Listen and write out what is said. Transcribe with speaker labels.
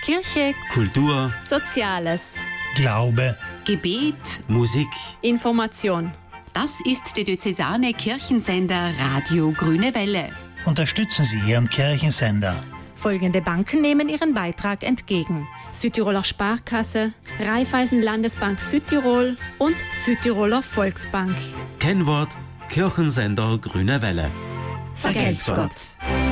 Speaker 1: Kirche,
Speaker 2: Kultur,
Speaker 1: Soziales,
Speaker 3: Glaube,
Speaker 4: Gebet,
Speaker 2: Musik.
Speaker 1: Information.
Speaker 4: das ist der diözesane Kirchensender Radio Grüne Welle.
Speaker 3: unterstützen Sie Ihren Kirchensender.
Speaker 1: Folgende Banken nehmen ihren Beitrag entgegen: Südtiroler Sparkasse, Raiffeisen Landesbank Südtirol und Südtiroler Volksbank.
Speaker 2: Kennwort: Kirchensender Grüne Welle.
Speaker 1: Vergelt's Gott.